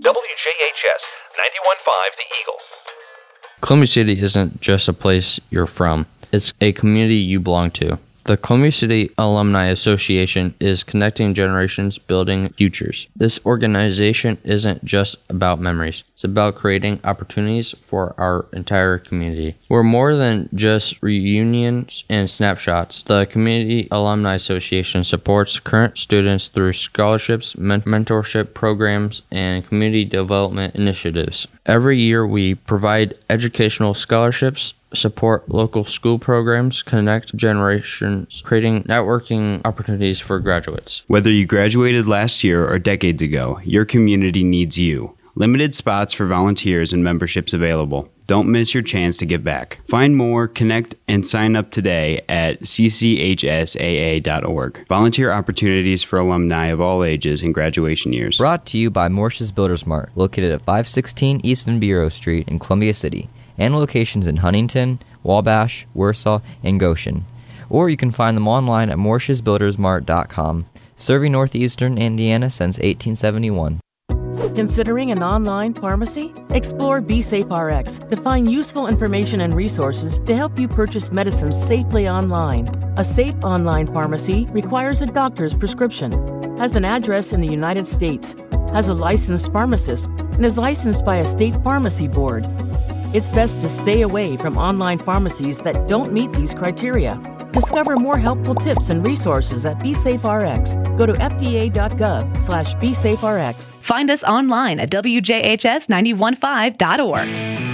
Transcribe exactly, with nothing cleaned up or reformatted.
W J H S ninety-one point five The Eagle. Columbia City isn't just a place you're from. It's a community you belong to. The Columbia City Alumni Association is connecting generations, building futures. This organization isn't just about memories. It's about creating opportunities for our entire community. We're more than just reunions and snapshots. The Community Alumni Association supports current students through scholarships, men- mentorship programs, and community development initiatives. Every year, we provide educational scholarships, support local school programs, connect generations, creating networking opportunities for graduates. Whether you graduated last year or decades ago, your community needs you. Limited spots for volunteers and memberships available. Don't miss your chance to give back. Find more, connect, and sign up today at c c h s a a dot org. Volunteer opportunities for alumni of all ages and graduation years. Brought to you by Morsha's Builders Mart, located at five sixteen East Van Bureau Street in Columbia City, and locations in Huntington, Wabash, Warsaw, and Goshen. Or you can find them online at morshas builders mart dot com, serving northeastern Indiana since eighteen seventy-one. Considering an online pharmacy? Explore BeSafeRx to find useful information and resources to help you purchase medicines safely online. A safe online pharmacy requires a doctor's prescription, has an address in the United States, has a licensed pharmacist, and is licensed by a state pharmacy board. It's best to stay away from online pharmacies that don't meet these criteria. Discover more helpful tips and resources at BeSafeRx. Go to f d a dot gov slash BeSafeRx. Find us online at w j h s nine one five dot org.